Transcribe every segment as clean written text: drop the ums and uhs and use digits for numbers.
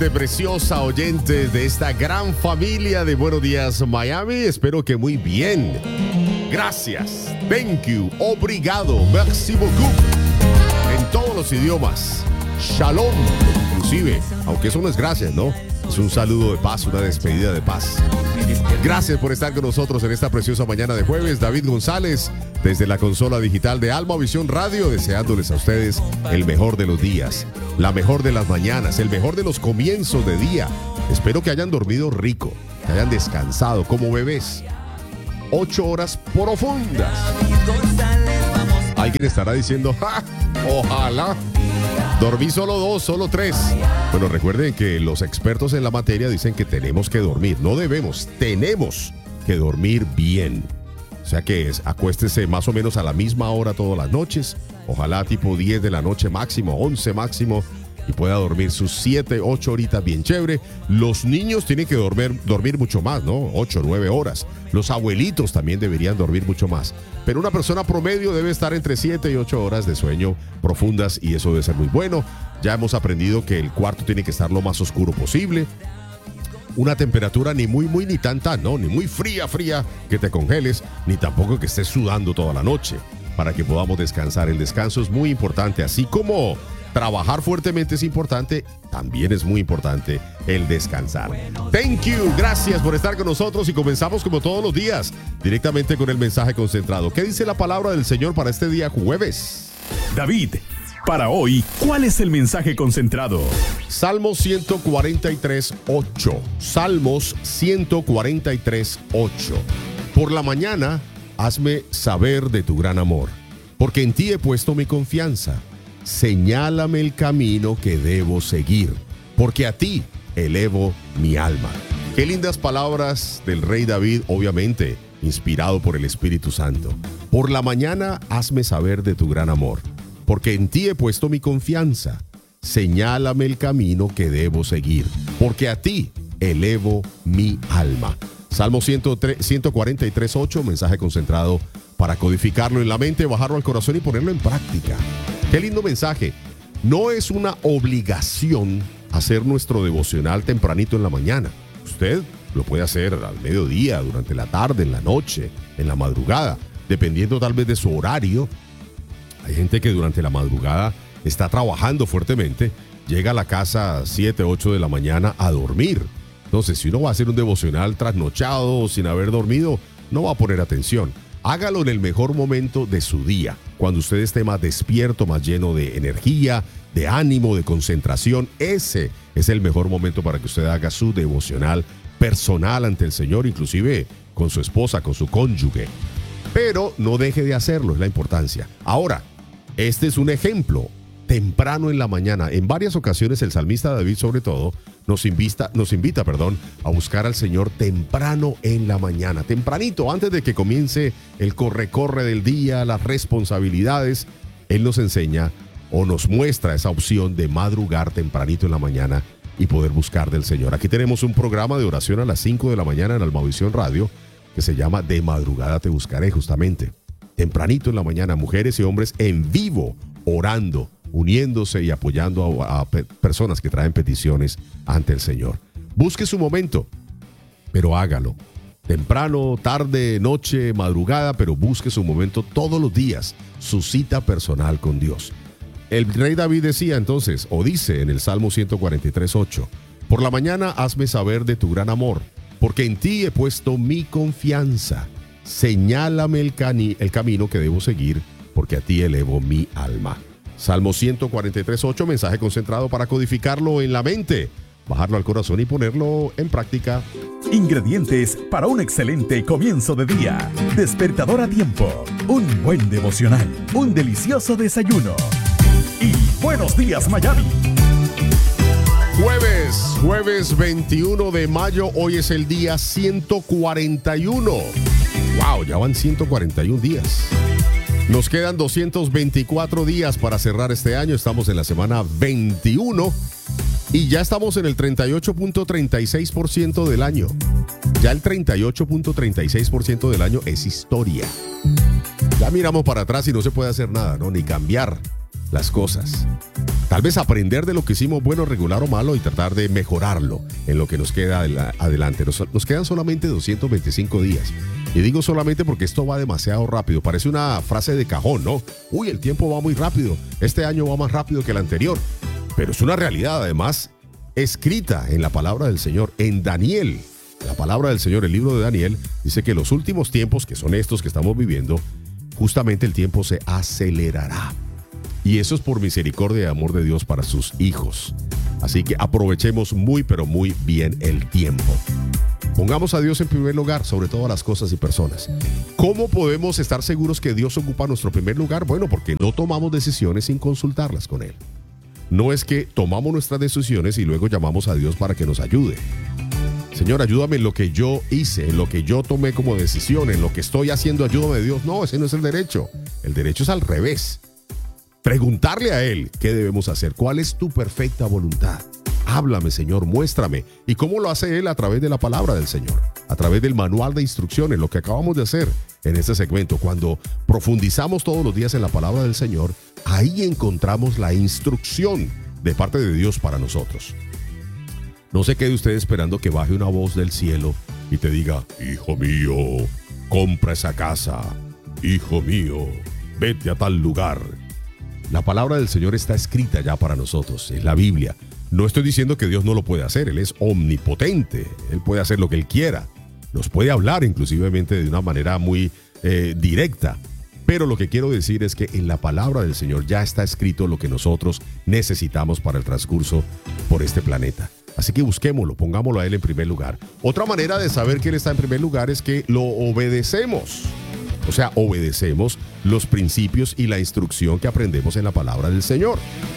gente preciosa, oyentes de esta gran familia de Buenos Días Miami. Espero que muy bien. Gracias, thank you, obrigado, merci beaucoup. En todos los idiomas. Shalom, inclusive, aunque eso no es gracias, ¿no? Es un saludo de paz, una despedida de paz. Gracias por estar con nosotros en esta preciosa mañana de jueves. David González, desde la consola digital de Alma Visión Radio, deseándoles a ustedes el mejor de los días, la mejor de las mañanas, el mejor de los comienzos de día. Espero que hayan dormido rico, que hayan descansado como bebés. 8 horas profundas. Alguien estará diciendo, ¡ja! Ojalá. Dormí solo 2, solo 3. Bueno, recuerden que los expertos en la materia dicen que tenemos que dormir. No debemos, tenemos que dormir bien. O sea que acuéstese más o menos a la misma hora todas las noches. Ojalá tipo 10 de la noche máximo, 11 máximo. Y pueda dormir sus 7, 8 horitas bien chévere. Los niños tienen que dormir mucho más, ¿no? 8, 9 horas. Los abuelitos también deberían dormir mucho más. Pero una persona promedio debe estar entre 7 y 8 horas de sueño profundas y eso debe ser muy bueno. Ya hemos aprendido que el cuarto tiene que estar lo más oscuro posible. Una temperatura ni muy, ni tan, ¿no? Ni muy fría que te congeles, ni tampoco que estés sudando toda la noche para que podamos descansar. El descanso es muy importante, así como trabajar fuertemente es importante, también es muy importante el descansar. Thank you, gracias por estar con nosotros y comenzamos como todos los días, directamente con el mensaje concentrado. ¿Qué dice la palabra del Señor para este día jueves? David, para hoy, ¿cuál es el mensaje concentrado? Salmos 143, 8. Salmos 143, 8. Por la mañana, hazme saber de tu gran amor, porque en ti he puesto mi confianza. Señálame el camino que debo seguir, porque a ti elevo mi alma. Qué lindas palabras del rey David, obviamente inspirado por el Espíritu Santo. Por la mañana hazme saber de tu gran amor, porque en ti he puesto mi confianza. Señálame el camino que debo seguir, porque a ti elevo mi alma. Salmo 143, 8, mensaje concentrado para codificarlo en la mente, bajarlo al corazón y ponerlo en práctica. Qué lindo mensaje. No es una obligación hacer nuestro devocional tempranito en la mañana. Usted lo puede hacer al mediodía, durante la tarde, en la noche, en la madrugada, dependiendo tal vez de su horario. Hay gente que durante la madrugada está trabajando fuertemente, llega a la casa a 7, 8 de la mañana a dormir. Entonces, si uno va a hacer un devocional trasnochado, sin haber dormido, no va a poner atención. Hágalo en el mejor momento de su día, cuando usted esté más despierto, más lleno de energía, de ánimo, de concentración. Ese es el mejor momento para que usted haga su devocional personal ante el Señor, inclusive con su esposa, con su cónyuge. Pero no deje de hacerlo, es la importancia. Ahora, este es un ejemplo. Temprano en la mañana, en varias ocasiones el salmista David sobre todo nos invita, a buscar al Señor temprano en la mañana, tempranito, antes de que comience el corre del día, las responsabilidades. Él nos enseña o nos muestra esa opción de madrugar tempranito en la mañana y poder buscar del Señor. Aquí tenemos un programa de oración a las 5 de la mañana en Almavisión Radio que se llama De Madrugada Te Buscaré, justamente. Tempranito en la mañana, mujeres y hombres en vivo, orando, uniéndose y apoyando a personas que traen peticiones ante el Señor. Busque su momento, pero hágalo. Temprano, tarde, noche, madrugada, pero busque su momento todos los días, su cita personal con Dios. El rey David decía entonces, o dice en el Salmo 143, 8, por la mañana hazme saber de tu gran amor, porque en ti he puesto mi confianza. Señálame el camino que debo seguir, porque a ti elevo mi alma. Salmo 143, 8, mensaje concentrado para codificarlo en la mente, bajarlo al corazón y ponerlo en práctica. Ingredientes para un excelente comienzo de día. Despertador a tiempo, un buen devocional, un delicioso desayuno. Y buenos días, Miami. Jueves 21 de mayo, hoy es el día 141. Wow, ya van 141 días. Nos quedan 224 días para cerrar este año. Estamos en la semana 21 y ya estamos en el 38.36% del año. Ya el 38.36% del año es historia. Ya miramos para atrás y no se puede hacer nada, ¿no? Ni cambiar las cosas. Tal vez aprender de lo que hicimos bueno, regular o malo y tratar de mejorarlo en lo que nos queda adelante. Nos quedan solamente 225 días. Y digo solamente porque esto va demasiado rápido. Parece una frase de cajón, ¿no? Uy, el tiempo va muy rápido. Este año va más rápido que el anterior. Pero es una realidad, además, escrita en la palabra del Señor, en Daniel. La palabra del Señor, el libro de Daniel, dice que los últimos tiempos, que son estos que estamos viviendo, justamente el tiempo se acelerará. Y eso es por misericordia y amor de Dios para sus hijos. Así que aprovechemos muy, pero muy bien el tiempo. Pongamos a Dios en primer lugar sobre todas las cosas y personas. ¿Cómo podemos estar seguros que Dios ocupa nuestro primer lugar? Bueno, porque no tomamos decisiones sin consultarlas con Él. No es que tomamos nuestras decisiones y luego llamamos a Dios para que nos ayude. Señor, ayúdame en lo que yo hice, en lo que yo tomé como decisión, en lo que estoy haciendo, ayúdame Dios. No, ese no es el derecho. El derecho es al revés. Preguntarle a Él qué debemos hacer, cuál es tu perfecta voluntad. Háblame, Señor, muéstrame. ¿Y cómo lo hace Él? A través de la palabra del Señor, a través del manual de instrucciones, lo que acabamos de hacer en este segmento. Cuando profundizamos todos los días en la palabra del Señor, ahí encontramos la instrucción de parte de Dios para nosotros. No se quede usted esperando que baje una voz del cielo y te diga: hijo mío, compra esa casa. Hijo mío, vete a tal lugar. La palabra del Señor está escrita ya para nosotros, es la Biblia. No estoy diciendo que Dios no lo puede hacer, Él es omnipotente, Él puede hacer lo que Él quiera. Nos puede hablar inclusivemente de una manera muy directa. Pero lo que quiero decir es que en la palabra del Señor ya está escrito lo que nosotros necesitamos para el transcurso por este planeta. Así que busquémoslo, pongámoslo a Él en primer lugar. Otra manera de saber que Él está en primer lugar es que lo obedecemos. O sea, obedecemos los principios y la instrucción que aprendemos en la palabra del Señor.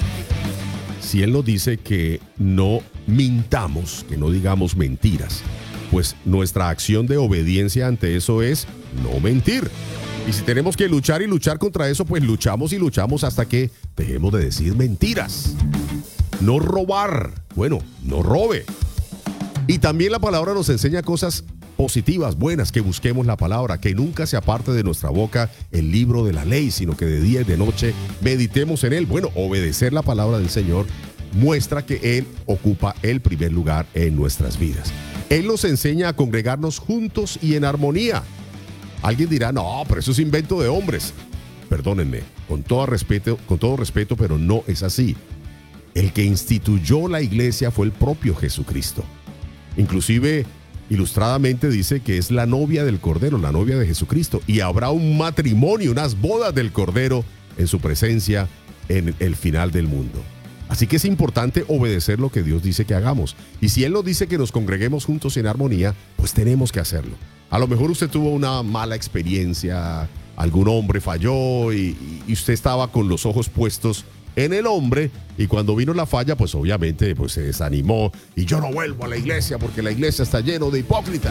Si Él nos dice que no mintamos, que no digamos mentiras, pues nuestra acción de obediencia ante eso es no mentir. Y si tenemos que luchar y luchar contra eso, pues luchamos y luchamos hasta que dejemos de decir mentiras. No robar. Bueno, no robe. Y también la palabra nos enseña cosas positivas, buenas, que busquemos la palabra, que nunca se aparte de nuestra boca el libro de la ley, sino que de día y de noche meditemos en él. Bueno, obedecer la palabra del Señor muestra que Él ocupa el primer lugar en nuestras vidas. Él nos enseña a congregarnos juntos y en armonía. Alguien dirá: no, pero eso es invento de hombres. Perdónenme, con todo respeto, pero no es así. El que instituyó la iglesia fue el propio Jesucristo. Inclusive, ilustradamente dice que es la novia del Cordero, la novia de Jesucristo, y habrá un matrimonio, unas bodas del Cordero en su presencia en el final del mundo. Así que es importante obedecer lo que Dios dice que hagamos. Y si Él nos dice que nos congreguemos juntos en armonía, pues tenemos que hacerlo. A lo mejor usted tuvo una mala experiencia, algún hombre falló y usted estaba con los ojos puestos en el hombre, y cuando vino la falla, pues obviamente pues se desanimó y yo no vuelvo a la iglesia porque la iglesia está lleno de hipócritas.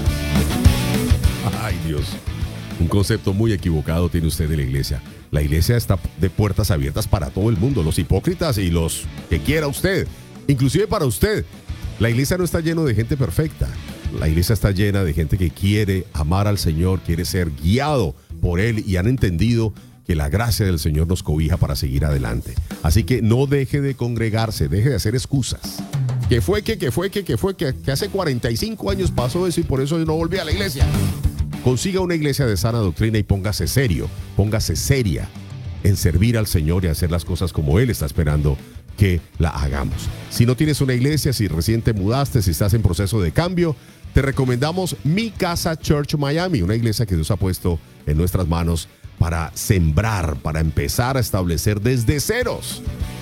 Ay, Dios, un concepto muy equivocado tiene usted de la iglesia. La iglesia está de puertas abiertas para todo el mundo, los hipócritas y los que quiera usted, inclusive para usted. La iglesia no está llena de gente perfecta. La iglesia está llena de gente que quiere amar al Señor, quiere ser guiado por Él y han entendido que la gracia del Señor nos cobija para seguir adelante. Así que no deje de congregarse, deje de hacer excusas. Que hace 45 años pasó eso y por eso yo no volví a la iglesia. Consiga una iglesia de sana doctrina y póngase serio, póngase seria en servir al Señor y hacer las cosas como Él está esperando que la hagamos. Si no tienes una iglesia, si recién te mudaste, si estás en proceso de cambio, te recomendamos Mi Casa Church Miami, una iglesia que Dios ha puesto en nuestras manos para sembrar, para empezar a establecer desde ceros,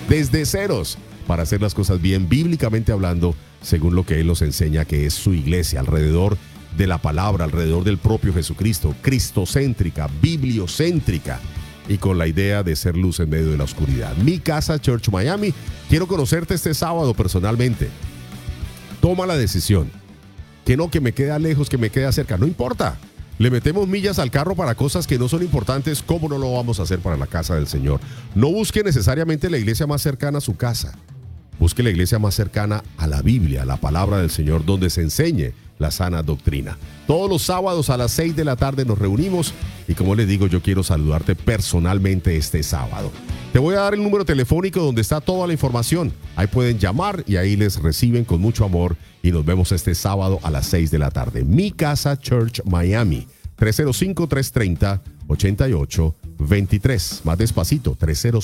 para hacer las cosas bien, bíblicamente hablando, según lo que Él nos enseña que es su iglesia, alrededor de la palabra, alrededor del propio Jesucristo, cristocéntrica, bibliocéntrica, y con la idea de ser luz en medio de la oscuridad. Mi Casa Church Miami. Quiero conocerte este sábado personalmente. Toma la decisión. Que no, que me queda lejos, que me queda cerca, no importa. Le metemos millas al carro para cosas que no son importantes. ¿Cómo no lo vamos a hacer para la casa del Señor? No busque necesariamente la iglesia más cercana a su casa. Busque la iglesia más cercana a la Biblia, a la palabra del Señor, donde se enseñe la sana doctrina. Todos los sábados a las 6 de la tarde nos reunimos y como les digo, yo quiero saludarte personalmente este sábado. Te voy a dar el número telefónico donde está toda la información. Ahí pueden llamar y ahí les reciben con mucho amor. Y nos vemos este sábado a las 6 de la tarde. Mi Casa Church Miami. 305-330-8823. Más despacito.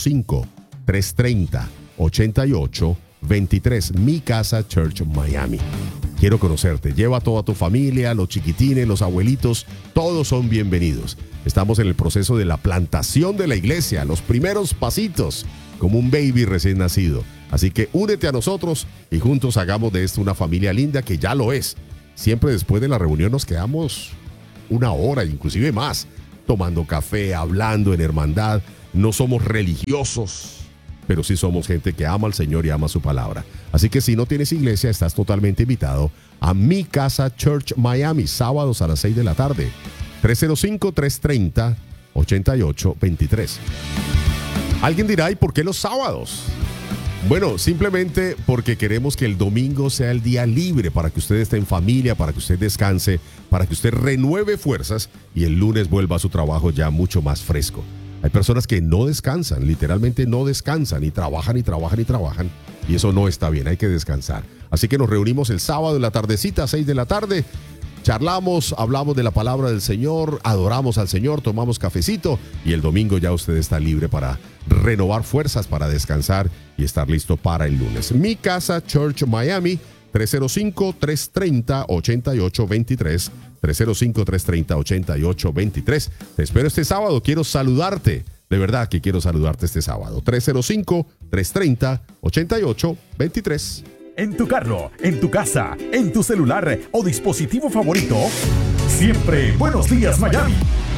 305-330-8823. Mi Casa Church Miami. Quiero conocerte. Lleva a toda tu familia, los chiquitines, los abuelitos. Todos son bienvenidos. Estamos en el proceso de la plantación de la iglesia. Los primeros pasitos. Como un baby recién nacido. Así que únete a nosotros y juntos hagamos de esto una familia linda, que ya lo es. Siempre después de la reunión nos quedamos una hora, inclusive más, tomando café, hablando en hermandad. No somos religiosos, pero sí somos gente que ama al Señor y ama su palabra. Así que si no tienes iglesia, estás totalmente invitado a Mi Casa Church Miami, sábados a las 6 de la tarde. 305-330-8823. Alguien dirá, ¿y por qué los sábados? Bueno, simplemente porque queremos que el domingo sea el día libre para que usted esté en familia, para que usted descanse, para que usted renueve fuerzas y el lunes vuelva a su trabajo ya mucho más fresco. Hay personas que no descansan, literalmente no descansan, y trabajan y trabajan y trabajan, y eso no está bien, hay que descansar. Así que nos reunimos el sábado en la tardecita, a 6 de la tarde, charlamos, hablamos de la palabra del Señor, adoramos al Señor, tomamos cafecito, y el domingo ya usted está libre para renovar fuerzas, para descansar y estar listo para el lunes. Mi Casa Church Miami, 305-330-8823, 305-330-8823. Te espero este sábado, quiero saludarte, de verdad que quiero saludarte este sábado. 305-330-8823. En tu carro, en tu casa, en tu celular o dispositivo favorito, siempre Buenos Días Miami.